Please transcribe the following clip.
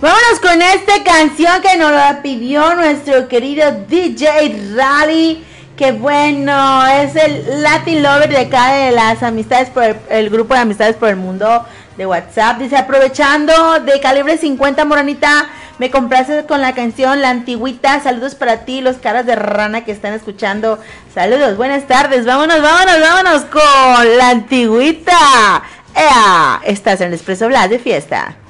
Vámonos con esta canción que nos la pidió nuestro querido DJ Rally. Que bueno, es el Latin Lover de acá de las amistades por el grupo de amistades por el mundo de WhatsApp. Dice, aprovechando de calibre 50, Moranita, me complaces con la canción La Antigüita. Saludos para ti, los caras de rana que están escuchando. Saludos, buenas tardes. Vámonos con La Antigüita. ¡Ea! Estás en el Expreso Blas de fiesta.